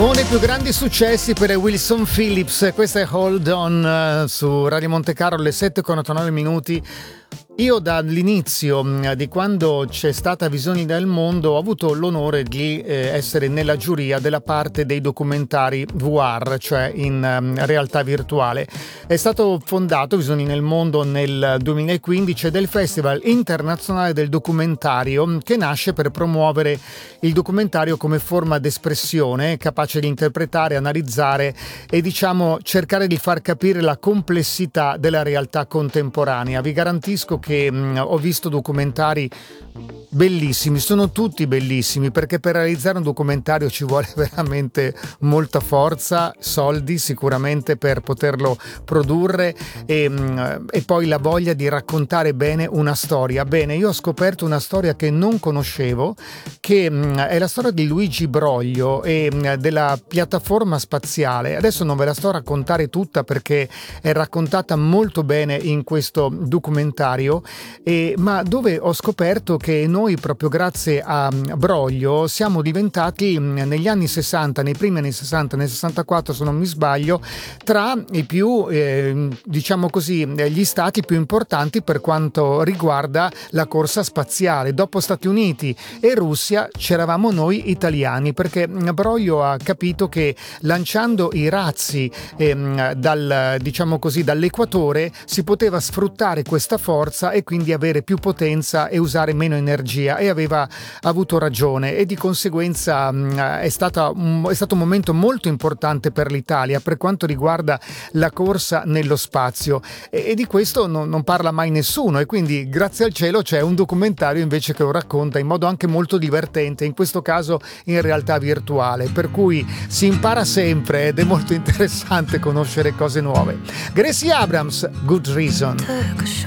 Uno dei più grandi successi per Wilson Phillips, questa è Hold On su Radio Monte Carlo, alle 7:49. Io dall'inizio di quando c'è stata Visioni del Mondo ho avuto l'onore di essere nella giuria della parte dei documentari VR, cioè in realtà virtuale. È stato fondato Visioni nel Mondo nel 2015 ed è il Festival internazionale del documentario che nasce per promuovere il documentario come forma d'espressione capace di interpretare, analizzare e cercare di far capire la complessità della realtà contemporanea. Vi garantisco che ho visto documentari bellissimi, sono tutti bellissimi, perché per realizzare un documentario ci vuole veramente molta forza, soldi sicuramente per poterlo produrre e poi la voglia di raccontare bene una storia. Bene, io ho scoperto una storia che non conoscevo, che è la storia di Luigi Broglio e della piattaforma spaziale. Adesso non ve la sto a raccontare tutta perché è raccontata molto bene in questo documentario, ma dove ho scoperto che noi proprio grazie a Broglio siamo diventati negli anni 60, nei primi anni 60, nel 64 se non mi sbaglio, tra i più gli stati più importanti per quanto riguarda la corsa spaziale. Dopo Stati Uniti e Russia c'eravamo noi italiani, perché Broglio ha capito che lanciando i razzi dall'equatore si poteva sfruttare questa forza e quindi avere più potenza e usare meno energia, e aveva avuto ragione, e di conseguenza è stato un momento molto importante per l'Italia per quanto riguarda la corsa nello spazio, e di questo non parla mai nessuno, e quindi grazie al cielo c'è un documentario invece che lo racconta in modo anche molto divertente, in questo caso in realtà virtuale, per cui si impara sempre ed è molto interessante conoscere cose nuove. Gracie Abrams, Good Reason.